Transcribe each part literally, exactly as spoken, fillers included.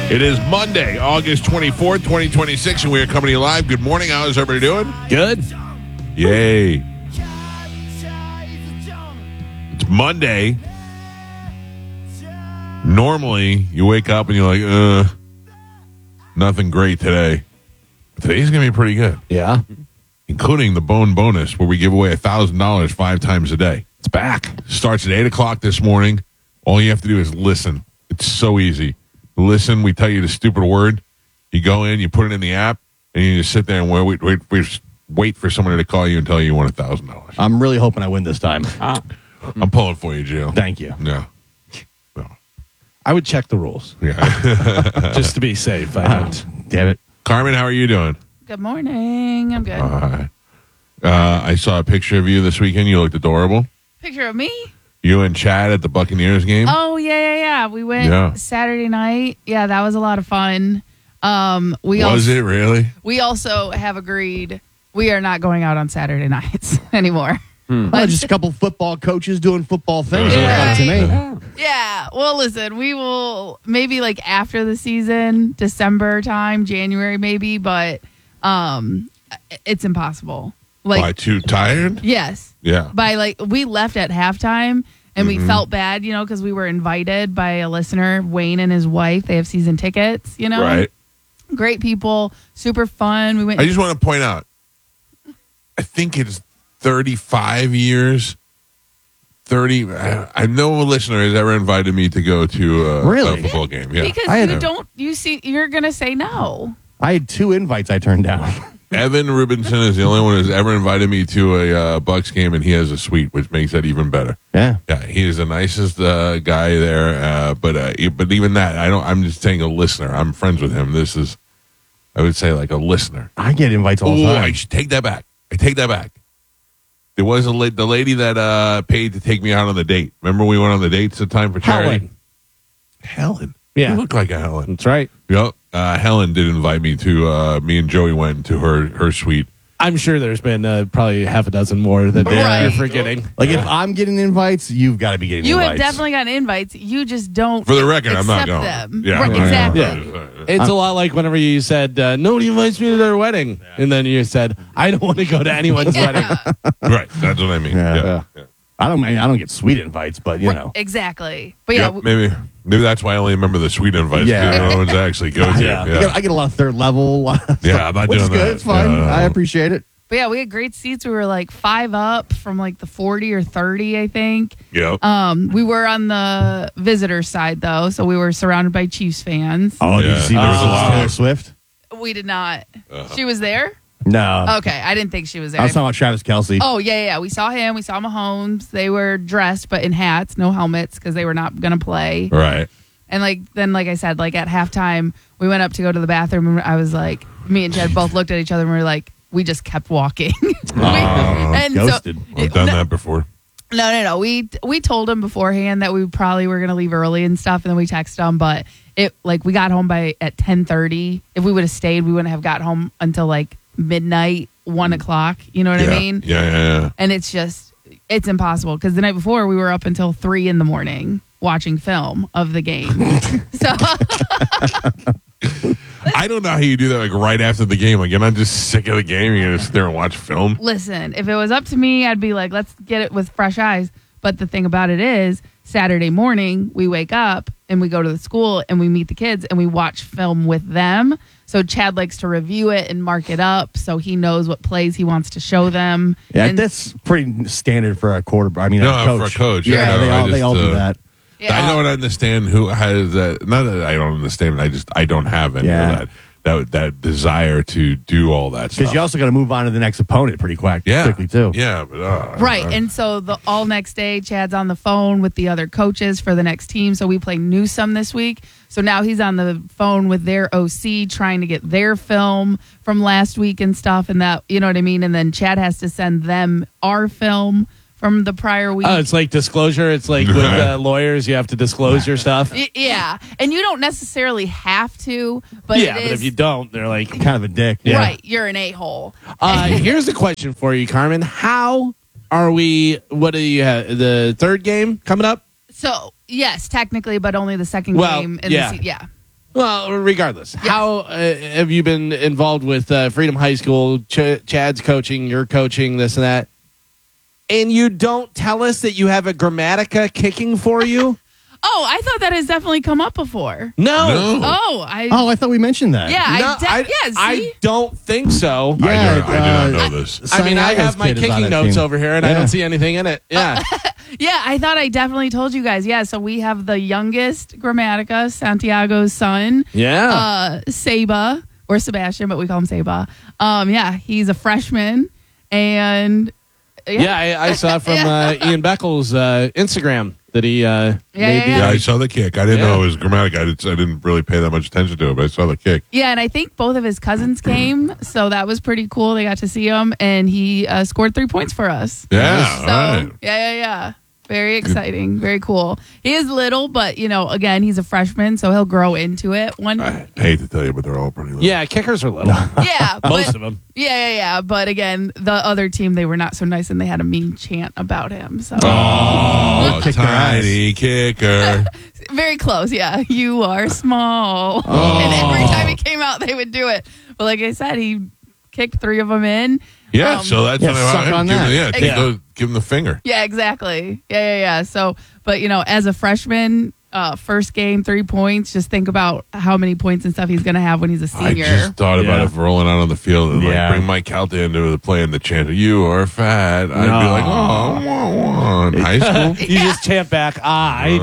It is Monday, August twenty-fourth, twenty twenty-six, and we are coming to you live. Good morning. How is everybody doing? Good. Yay. It's Monday. Normally, you wake up and you're like, uh, nothing great today. But today's going to be pretty good, Yeah. including the bone bonus where we give away one thousand dollars five times a day. It's back. Starts at eight o'clock this morning. All you have to do is listen. It's so easy. Listen, we tell you the stupid word. You go in, you put it in the app, and you just sit there and wait, wait, wait, wait for somebody to call you and tell you you want one thousand dollars. I'm really hoping I win this time. Ah. I'm pulling for you, Jill. Thank you. No. No. I would check the rules Yeah. just to be safe. I don't. Damn it. Carmen, how are you doing? Good morning. I'm good. Uh, uh, I saw a picture of you this weekend. You looked adorable. Picture of me? You and Chad at the Buccaneers game. Oh, yeah, yeah, yeah. We went Yeah. Saturday night. Yeah, that was a lot of fun. Um, we Was also, it really? We also have agreed we are not going out on Saturday nights anymore. Well, just a couple football coaches doing football things. Yeah. Look like to me. Yeah. Well, listen, we will maybe like after the season, December time, January maybe, but um, it's impossible. Like, Why, too tired? yes. Yeah. By like we left at halftime and Mm-hmm. we felt bad, you know, because we were invited by a listener, Wayne and his wife. They have season tickets, you know. Right. Great people, super fun. We went. I just want to point out, I think it's thirty-five years. thirty. I, I no listener has ever invited me to go to a, Really? a football game. Yeah. because I had you a- don't. You see, you're gonna say no. I had two invites I turned down. Evan Rubinson is the only one who's ever invited me to a uh, Bucks game, and he has a suite, which makes that even better. Yeah. Yeah, he is the nicest uh, guy there. Uh, but uh, e- but even that, I don't. I'm just saying a listener. I'm friends with him. This is, I would say, like a listener. I get invites all the Oh, time. I should take that back. I take that back. There was a la- the lady that uh, paid to take me out on the date. Remember we went on the dates at the time for charity? Helen. Helen. Yeah. You look like a Helen. That's right. Yep. Uh, Helen did invite me to. Uh, me and Joey went to her her suite. I'm sure there's been uh, probably half a dozen more that Right. you're forgetting. Like, if I'm getting invites, you've got to be getting You have invites. definitely gotten invites. You just don't. For the record, I'm not accept going. them. Yeah, Right, I'm not exactly. going. Yeah. It's a lot like whenever you said, uh, nobody invites me to their wedding. And then you said, I don't want to go to anyone's wedding. Yeah. Right. That's what I mean. Yeah. Yeah. yeah. I don't mean I don't get sweet invites, but you know. Exactly. But yeah, Yep, maybe maybe that's why I only remember the suite invites. Yeah. Yeah. No one's actually go to. Yeah. Yeah. I, get, I get a lot of third level. Yeah, I'm not which is doing good. that. It's fine. No, no, no. I appreciate it. but yeah, we had great seats. We were like five up from like the forty or thirty, I think. Yep. Um, we were on the visitor side though, so we were surrounded by Chiefs fans. Oh, did Yeah. you see There there was was a lot. Taylor Swift? We did not. Uh-huh. She was there. No. Okay, I didn't think she was there. I was talking about Travis Kelce. Oh yeah, yeah, yeah. We saw him. We saw Mahomes. They were dressed, but in hats, no helmets, because they were not going to play. Right. And like then, like I said, like at halftime, we went up to go to the bathroom, and I was like, me and Chad both looked at each other, and we were like, we just kept walking. We- and ghosted. I've done that before. No, no, no. We we told him beforehand that we probably were going to leave early and stuff, and then we texted him. But it like we got home by at ten thirty. If we would have stayed, we wouldn't have got home until like midnight, one o'clock. You know what yeah. I mean? Yeah, yeah, yeah. And it's just it's impossible because the night before we were up until three in the morning watching film of the game. So I don't know how you do that like right after the game. Like you're not just sick of the game. You're gonna sit there and watch film. listen, if it was up to me, I'd be like, let's get it with fresh eyes. But the thing about it is, Saturday morning, we wake up and we go to the school and we meet the kids and we watch film with them. So Chad likes to review it and mark it up so he knows what plays he wants to show them. Yeah, And- that's pretty standard for a quarterback. I mean, No, a coach. for a coach. Yeah, Yeah, they I all they just, all do uh, that. yeah. I don't understand who has that. Not that I don't understand, but I just I don't have any Yeah. of that. That that desire to do all that stuff. Because you also got to move on to the next opponent pretty quick, yeah, quickly too. Yeah, but uh, Right. uh, And so the all next day, Chad's on the phone with the other coaches for the next team. So we play Newsome this week. So now he's on the phone with their O C trying to get their film from last week and stuff. And that, you know what I mean? And then Chad has to send them our film from the prior week. Oh, it's like disclosure. It's like with uh, lawyers, you have to disclose your stuff. Y- yeah. And you don't necessarily have to, but yeah, it but is, if you don't, they're like, Kind of a dick. Yeah. right, you're an a-hole. uh, here's a question for you, Carmen. How are we? What do you have? The third game coming up? So, yes, technically, but only the second Well, game. In yeah. the se- yeah. Well, regardless, how uh, have you been involved with uh, Freedom High School? Ch- Chad's coaching, you're coaching, this and that. And you don't tell us that you have a Grammatica kicking for you? Oh, I thought that has definitely come up before. No. No. Oh, I. Oh, I thought we mentioned that. yeah, No, I. De- I, yeah, see? I don't think so. Yeah, I, do, I do uh, not know this. I mean, I Santiago's have my kid is on kicking that notes team. over here, and I Yeah. don't see anything in it. Yeah. Yeah, I thought I definitely told you guys. Yeah, so we have the youngest Grammatica, Santiago's son, Yeah. uh, Seba, or Sebastian, but we call him Seba. Um, yeah, he's a freshman, and yeah, yeah, I, I saw from uh, Ian Beckles' uh, Instagram that he uh, Yeah, made yeah, the- Yeah, I saw the kick. I didn't Yeah. know it was grammatic. I, did, I didn't really pay that much attention to it, but I saw the kick. yeah, and I think both of his cousins came, so that was pretty cool. They got to see him, and he uh, scored three points for us. Yeah, So all right. yeah, yeah, yeah. Very exciting. Very cool. He is little, but, you know, again, he's a freshman, so he'll grow into it. One, I hate to tell you, but they're all pretty little. Yeah, kickers are little. yeah, Most but, of them. yeah, yeah, yeah. But again, the other team, they were not so nice, and they had a mean chant about him. So Oh, Kick their tiny kicker. very close. Yeah, you are small. Oh. And every time he came out, they would do it. But like I said, he kicked three of them in. Yeah, Um, so that's Yeah, what I suck on give that. Him, yeah, give, Yeah. The, give him the finger. Yeah, exactly. Yeah, yeah, yeah. So, but you know, as a freshman, uh, first game, three points. Just think about how many points and stuff he's going to have when he's a I senior. just thought about Yeah. it rolling out on the field and Yeah. like bring Mike Calta into the play and the chant, "You are fat." I'd be No. like, "Oh, wah, wah." In high school." You just chant back, ah, I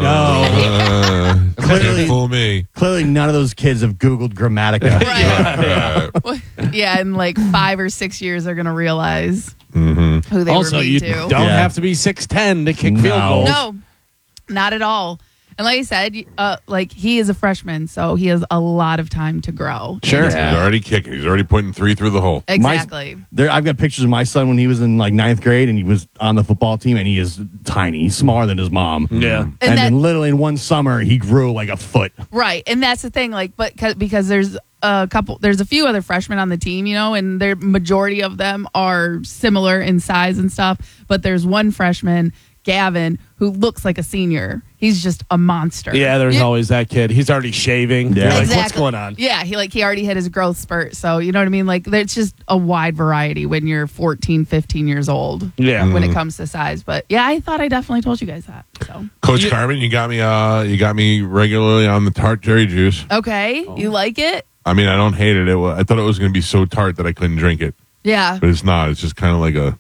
know. Uh, Clearly- can't fool me. Clearly, none of those kids have Googled Grammatica. Right. Uh, Yeah, in like five or six years, they're going to realize mhm. who they Also, were you mean to. don't Yeah. have to be six ten to kick No. field goals. No, not at all. And like I said, uh, like he is a freshman, so he has a lot of time to grow. Sure. He's already kicking. He's already putting three through the hole. Exactly. There, I've got pictures of my son when he was in like ninth grade, and he was on the football team, and he is tiny. He's smaller than his mom. Yeah. And, And that- then literally in one summer, he grew like a foot. Right, and that's the thing. Like, but 'cause- because there's a couple, there's a few other freshmen on the team, you know, and the majority of them are similar in size and stuff. But there's one freshman, Gavin, who looks like a senior. He's just a monster. Yeah, there's Yeah. always that kid. He's already shaving. Yeah. You're like, Exactly. what's going on? Yeah, he like he already hit his growth spurt. So you know what I mean? Like there's just a wide variety when you're fourteen, fifteen years old. Yeah. When Mm-hmm. it comes to size. But yeah, I thought I definitely told you guys that. So Coach You- Carmen, you got me. Uh, you got me regularly on the tart cherry juice. okay, Oh. you like it? I mean, I don't hate it. it wa- I thought it was going to be so tart that I couldn't drink it, Yeah. but it's not. It's just kind of like a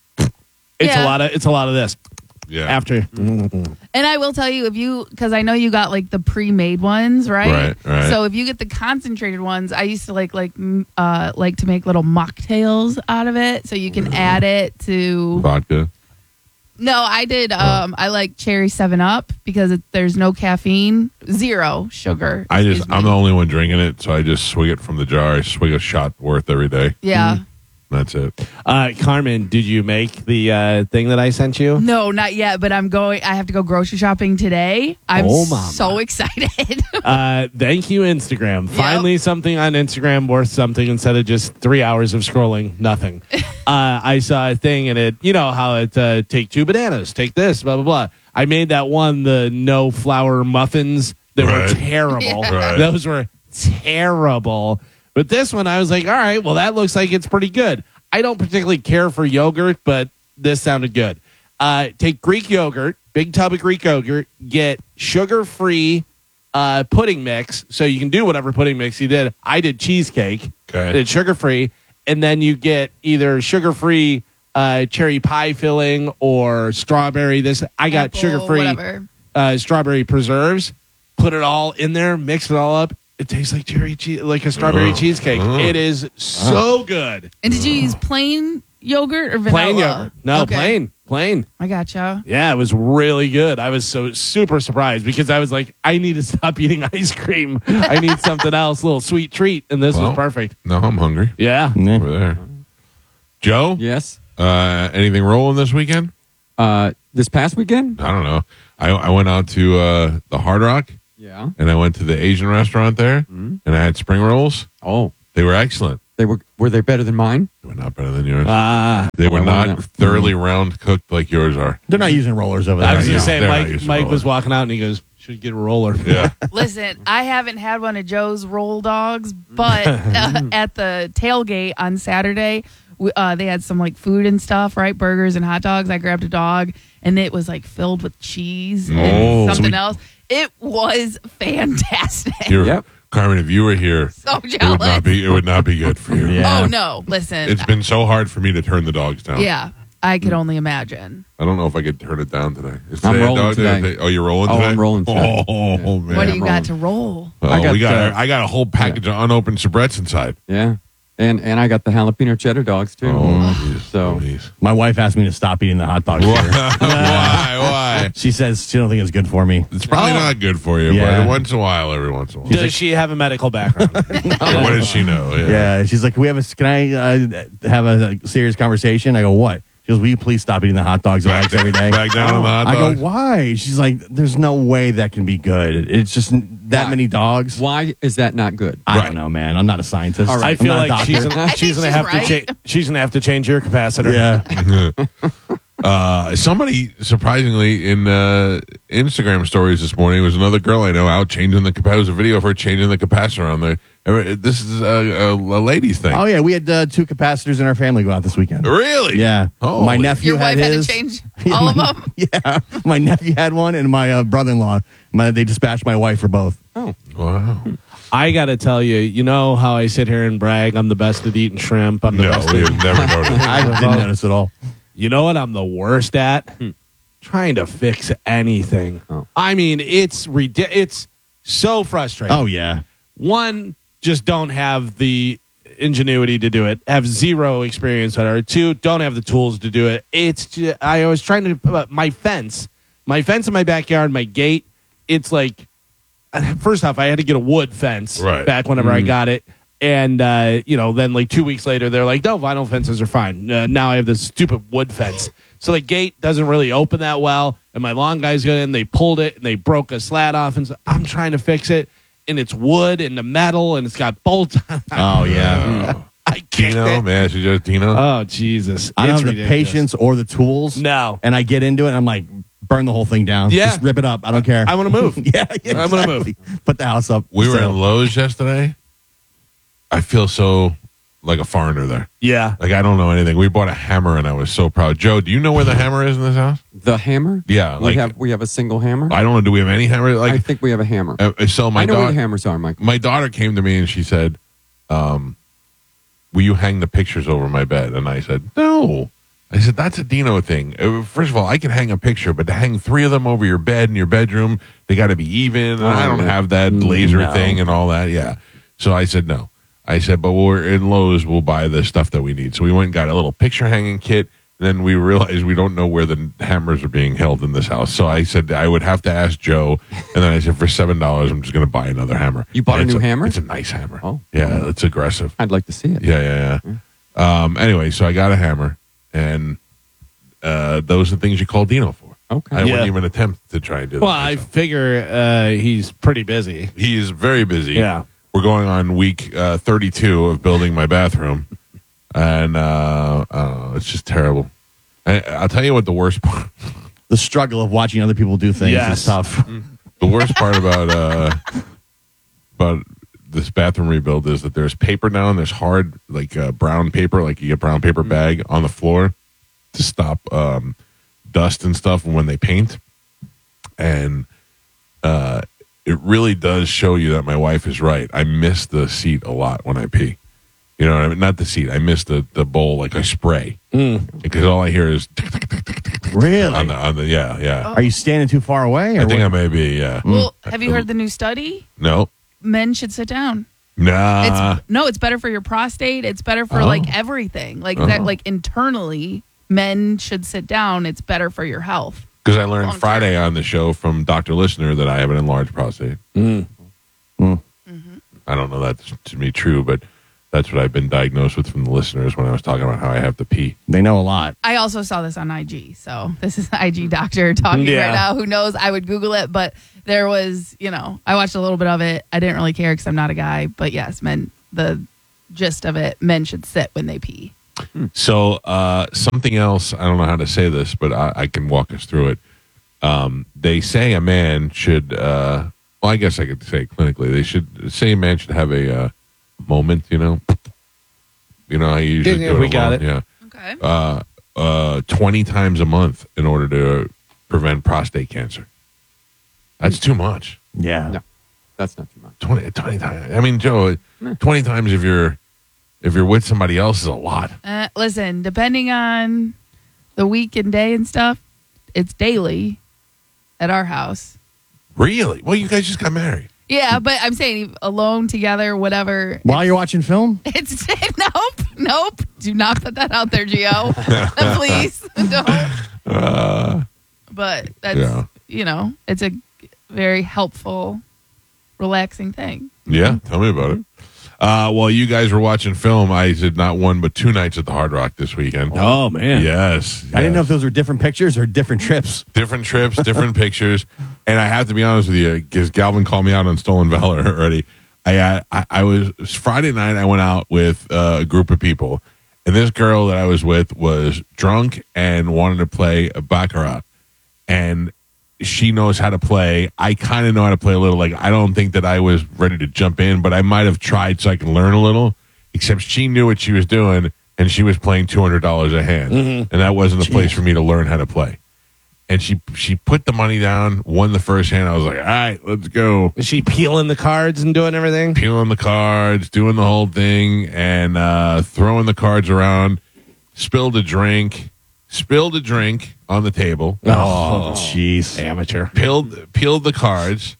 It's Yeah. a lot of it's a lot of this. yeah. After And I will tell you, if you, because I know you got like the pre-made ones, right? Right, right. So if you get the concentrated ones, I used to like like m- uh like to make little mocktails out of it, so you can add it to. vodka. No, I did. Um, I like cherry Seven Up because it, there's no caffeine, zero sugar. I just excuse I'm me. the only one drinking it, so I just swig it from the jar. I swig a shot worth every day. Yeah. That's it. uh, Carmen, did you make the uh, thing that I sent you? No, not yet. But I'm going. I have to go grocery shopping today. I'm Oh, mama. so excited. Uh, thank you, Instagram. Finally, something on Instagram worth something instead of just three hours of scrolling nothing. uh, I saw a thing and it, you know how it uh, take two bananas, take this, blah blah blah. I made that one, the no flour muffins that Right. were terrible. Yeah. Right. Those were terrible. But this one, I was like, all right, well, that looks like it's pretty good. I don't particularly care for yogurt, but this sounded good. Uh, take Greek yogurt, big tub of Greek yogurt, get sugar-free uh, pudding mix, so you can do whatever pudding mix you did. I did cheesecake, Okay. did sugar-free, and then you get either sugar-free uh, cherry pie filling or strawberry. This I got Apple, sugar-free whatever. uh, strawberry preserves. Put it all in there, mix it all up. It tastes like cherry cheese, like a strawberry Oh. cheesecake. Oh. It is so good. And did you use plain yogurt or vanilla? Plain yogurt. No, Okay. plain, plain. I gotcha. Yeah, it was really good. I was so super surprised because I was like, I need to stop eating ice cream. I need something else, a little sweet treat, and this Well. was perfect. No, I'm hungry. Yeah. Over there. Joe, Yes. uh, anything rolling this weekend? Uh, this past weekend? I don't know. I, I went out to uh, the Hard Rock Yeah. and I went to the Asian restaurant there Mhm. and I had spring rolls. Oh, They were excellent. they were. Were they better than mine? They were not better than yours. Ah. they were well, not no. thoroughly round cooked like yours are. They're not using rollers over I there. was Yeah, going to say, they're not Mike, used to Mike rollers. was walking out and he goes, Should get a roller. Yeah. Listen, I haven't had one of Joe's roll dogs, but uh, at the tailgate on Saturday, we, uh, they had some like food and stuff, right? Burgers and hot dogs. I grabbed a dog, and it was like filled with cheese Oh. and something So we- else. It was fantastic. You're, Yep. Carmen, if you were here, So it would jealous. not be it would not be good for you. Yeah. Oh no! Listen, It's been so hard for me to turn the dogs down. yeah, I could only imagine. I don't know if I could turn it down today. Is I'm today a rolling dog day? today. Oh, you're rolling Oh, today? I'm rolling today. Oh, man. What do you I'm got to roll? Oh, I got we got the- I got a whole package of unopened Sabrettes inside. Yeah. And and I got the jalapeno cheddar dogs too. Oh, jeez. So- Oh, jeez. My wife asked me to stop eating the hot dogs. Why? here. Why? Why? She says she don't think it's good for me. It's probably Oh. not good for you, Yeah. but once in a while, every once in a while. Does she have a medical background? What does she know? Yeah. Yeah, she's like, "Can we have a? Can I uh, have a, like, serious conversation?" I go, "What?" She goes, "Will you please stop eating the hot dogs and eggs every day?" Back down on the hot I dogs. go, "Why?" She's like, "There's no way that can be good. It's just n- that Why? many dogs." Why is that not good? I Right. don't know, man. I'm not a scientist. All right. I I'm feel not a like she's doctor. gonna, I she's think gonna have she's to right. cha- she's gonna have to change your capacitor. Yeah. Uh, somebody surprisingly in uh, Instagram stories this morning was another girl I know out changing the capacitor. It was a video of her changing the capacitor on the. This is a, a, a ladies thing. Oh yeah, we had uh, two capacitors in our family go out this weekend. Really? Yeah. Holy- My nephew Your had wife had his. to change Yeah, all of my- them. Yeah, my nephew had one, and my uh, brother-in-law. My, they dispatched my wife for both. Wow. I got to tell you, you know how I sit here and brag I'm the best at eating shrimp. I'm the No, best we at have never noticed. I didn't notice at all. You know what I'm the worst at? Trying to fix anything. Oh. I mean, it's ridi- it's so frustrating. Oh yeah. One, just don't have the ingenuity to do it. Have zero experience with it. Two, don't have the tools to do it. It's just, I was trying to uh, my fence, my fence in my backyard, my gate. It's like first off, I had to get a wood fence Right. back whenever I got it. And, uh, you know, then like two weeks later, they're like, no, vinyl fences are fine. Uh, now I have this stupid wood fence. So the gate doesn't really open that well. And my lawn guys got in, they pulled it, and they broke a slat off. And so I'm trying to fix it. And it's wood and the metal, and it's got bolts. Oh yeah. I can't. Dino, man, she just Dino. Oh, Jesus. I don't It's have the ridiculous. patience or the tools. No. And I get into it, and I'm like, burn the whole thing down. Yeah. Just rip it up. I don't care. I want to move. yeah, yeah, I'm gonna exactly. Put the house up. we were So- in Lowe's yesterday. I feel so like a foreigner there. Yeah. Like I don't know anything. We bought a hammer, and I was so proud. Joe, do you know where the hammer is in this house? The hammer? Yeah, We like have we have a single hammer. I don't know. Do we have any hammer? I Like, think we have a hammer. uh, so my I know where the daughter, hammers are, Mike. my daughter came to me and she said, um, "Will you hang the pictures over my bed?" And I said, "No." I said, "That's a Dino thing. Uh, First of all, I can hang a picture, but to hang three of them over your bed in your bedroom, they got to be even. And I don't yeah. have that laser No. thing and all that." Yeah. So I said, "No." I said, "But we're in Lowe's. We'll buy the stuff that we need." So we went and got a little picture hanging kit. And then we realized we don't know where the hammers are being held in this house. So I said I would have to ask Joe. And then I said, for seven dollars, I'm just going to buy another hammer. You bought And a it's new hammer? It's a nice hammer. Oh. Yeah, it's aggressive. I'd like to see it. Yeah, yeah, yeah. Um, anyway, so I got a hammer, and uh, those are the things you call Dino for. Okay. I Yeah. wouldn't even attempt to try and do that. Well, I myself. figure uh, he's pretty busy. He is very busy. Yeah. We're going on week uh, thirty-two of building my bathroom, and uh, uh, it's just terrible. I, I'll tell you what the worst part. The struggle of watching other people do things Yes. is tough. The worst part about uh, about this bathroom rebuild is that there's paper down. There's hard, like uh, brown paper, like you get brown paper bag on the floor to stop um, dust and stuff when they paint. And uh, it really does show you that my wife is right. I miss the seat a lot when I pee. You know what I mean? Not the seat. I miss the, the bowl, like I spray. Because all I hear is Really? on the, on the yeah, yeah. Are you standing too far away? Or I think I what? may be, yeah. Well, have you heard the new study? No. Men should sit down. Nah. It's no, it's better for your prostate. It's better for Oh. like everything. Like that, like internally, men should sit down. It's better for your health. Because I learned Long Friday on the show from Doctor Listener that I have an enlarged prostate. Mm. I don't know that to be true, but that's what I've been diagnosed with from the listeners when I was talking about how I have to pee. They know a lot. I also saw this on I G. So this is the I G doctor talking Yeah. right now. Who knows? I would Google it, but there was, you know, I watched a little bit of it. I didn't really care because I'm not a guy. But yes, men, the gist of it, men should sit when they pee. So uh, something else, I don't know how to say this, but I, I can walk us through it. um, they say a man should. Uh, well, I guess I could say clinically, they should say a man should have a uh, moment. You know, you know, how you usually Yeah, do it we got alone, it. Yeah, Okay. uh, uh, twenty times a month in order to prevent prostate cancer. That's too much. Yeah. No, that's not too much. twenty, twenty times. I mean, Joe, twenty times if you're if you're with somebody else is a lot. Uh, listen, depending on the week and day and stuff, it's daily at our house. Really? Well, you guys just got married. Yeah, but I'm saying alone, together, whatever. While you're watching film? It's nope, nope. Do not put that out there, Gio. Please don't. But that's Yeah. you know, it's a very helpful, relaxing thing. Yeah, tell me about it. Uh, while you guys were watching film, I did not one but two nights at the Hard Rock this weekend. Oh, man. Yes, I didn't know yes. if those were different pictures or different trips. different trips, different pictures, and I have to be honest with you because Galvin called me out on Stolen Valor already. I, uh, I I was it was Friday night. I went out with uh, a group of people, and this girl that I was with was drunk and wanted to play baccarat, and she knows how to play. I kind of know how to play a little. Like I don't think that I was ready to jump in, but I might have tried so I can learn a little. Except she knew what she was doing, and she was playing two hundred dollars a hand, and that wasn't a place for me to learn how to play. And she she put the money down, won the first hand. I was like, all right, let's go. Is she peeling the cards and doing everything? Peeling the cards, doing the whole thing, and uh, throwing the cards around. Spilled a drink. Spilled a drink on the table. Oh, jeez. Amateur. Peeled peeled the cards,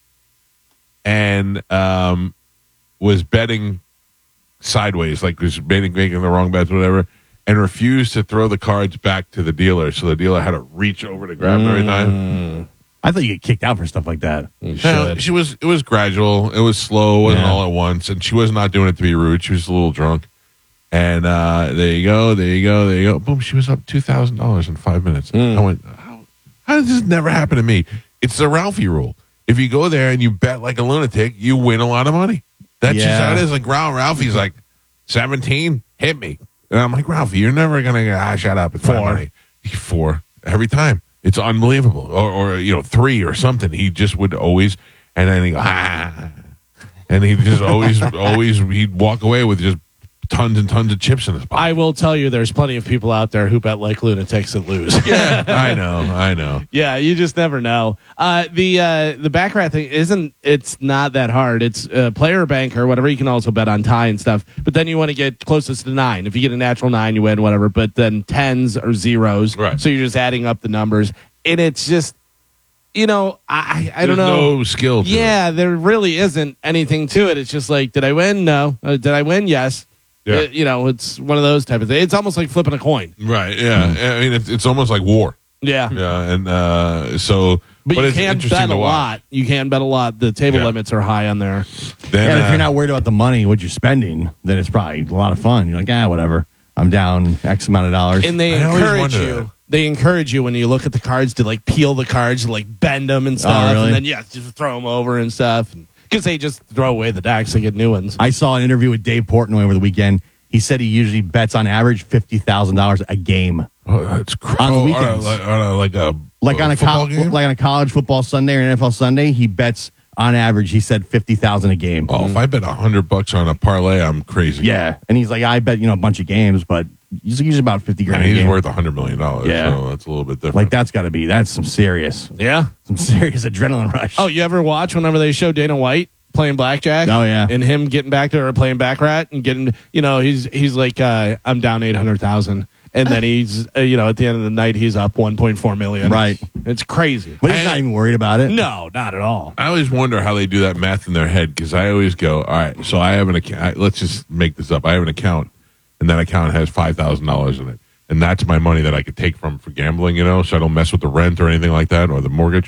and um, was betting sideways, like was making, making the wrong bets, whatever, and refused to throw the cards back to the dealer. So the dealer had to reach over to grab them every time. I thought you get kicked out for stuff like that. No, she was. It was gradual. It was slow. It wasn't Yeah. all at once, and she was not doing it to be rude. She was a little drunk. And uh, there you go. There you go. There you go. Boom. She was up two thousand dollars in five minutes. I went. How, how does this never happen to me? It's the Ralphie rule. If you go there and you bet like a lunatic, you win a lot of money. That's just Yeah. how it is. Like Ralph, Ralphie's like seventeen. Hit me. And I'm like, Ralphie, you're never gonna get, ah, shut up. It's my Four. money. Four every time. It's unbelievable. Or, or you know, three or something. He just would always, and then he go, ah, and he just always, always, he'd walk away with just tons and tons of chips in his pocket. I will tell you, there's plenty of people out there who bet like lunatics that lose. Yeah, I know, I know. Yeah, you just never know. Uh, the uh, the baccarat thing isn't. It's not that hard. It's uh, player or bank or whatever. You can also bet on tie and stuff. But then you want to get closest to nine. If you get a natural nine, you win whatever. But then tens or zeros. Right. So you're just adding up the numbers, and it's just, you know, I I don't There's know. no skill to it. Yeah, there really isn't anything to it. It's just like, did I win? No. Uh, did I win? Yes. Yeah. Uh, you know, it's one of those type of things. It's almost like flipping a coin. Right, yeah. I mean, it's, it's almost like war. Yeah. Yeah, and uh, so, But, you it's can interesting bet a to watch. lot. You can bet a lot. The table Yeah. limits are high on there. Then, Yeah, if uh, you're not worried about the money, what you're spending, then it's probably a lot of fun. You're like, ah, whatever. I'm down X amount of dollars. And they I always encourage wonder you. that. They encourage you when you look at the cards to like peel the cards, to like bend them and stuff, really? and then yeah, just throw them over and stuff. Because they just throw away the decks, they get new ones. I saw an interview with Dave Portnoy over the weekend. He said he usually bets on average fifty thousand dollars a game. oh, that's cr- on the oh, weekends. like, on a, like a Like on a football col- game? like on a college football Sunday or an N F L Sunday, he bets on average. He said fifty thousand a game. Oh, if I bet a hundred bucks on a parlay, I'm crazy. Yeah, and he's like, I bet you know a bunch of games, but he's usually about fifty I grand. mean, a he's game. worth a hundred million dollars. Yeah. So that's a little bit different. Like that's got to be that's some serious, Yeah. some serious adrenaline rush. Oh, you ever watch whenever they show Dana White playing blackjack? Oh, yeah. And him getting back to her playing baccarat and getting, you know, he's he's like, uh, I'm down eight hundred thousand, and then he's, uh, you know, at the end of the night he's up one point four million. Right. It's crazy. But he's not even worried about it. No, not at all. I always wonder how they do that math in their head because I always go, all right, so I have an account. Let's just make this up. I have an account, and that account has five thousand dollars in it, and that's my money that I could take from for gambling. You know, so I don't mess with the rent or anything like that or the mortgage.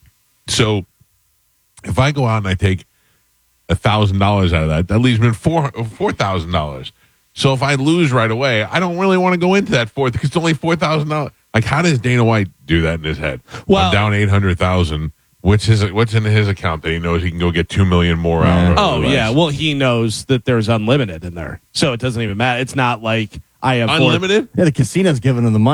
So if I go out and I take a thousand dollars out of that, that leaves me in four four thousand dollars. So if I lose right away, I don't really want to go into that fourth because it's only four thousand dollars. Like, how does Dana White do that in his head? Well- I'm down eight hundred thousand. What's his? What's in his account that he knows he can go get two million more out? of? Oh yeah, well he knows that there's unlimited in there, so it doesn't even matter. It's not like I have four- unlimited. Yeah, the casino's giving him the money.